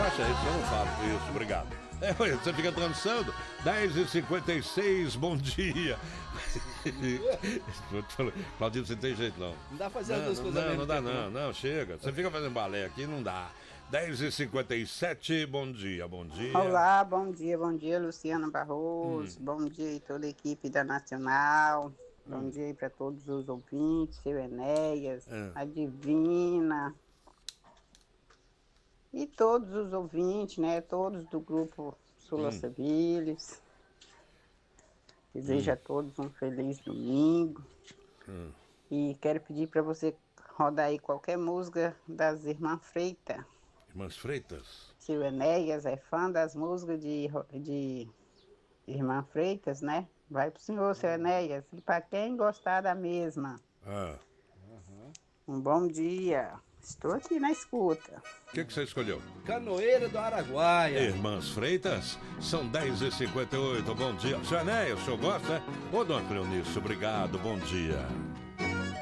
fecha aí, senão eu não falo. Isso, obrigado. Você fica dançando. 10h56, bom dia. Claudinho, você não tem jeito, não. Não dá pra fazer as duas coisas Não, não dá, não, chega. Você fica fazendo balé aqui, não dá. 10h57, bom dia, bom dia. Olá, bom dia, Luciano Barroso. Bom dia aí toda a equipe da Nacional. Bom dia aí para todos os ouvintes, seu Enéas, a Divina. E todos os ouvintes, né? Todos do grupo Sula Sevilhas. Desejo a todos um feliz domingo. E quero pedir para você rodar aí qualquer música das Irmãs Freitas. Irmãs Freitas? Seu Enéas é fã das músicas de Irmã Freitas, né? Vai pro senhor, seu Enéas. E para quem gostar da mesma. Um bom dia. Estou aqui na escuta. O que você escolheu? Canoeira do Araguaia. Irmãs Freitas, são 10h58, bom dia. Seu Enéas, o senhor gosta? Ô, dona Cleonice, obrigado, bom dia.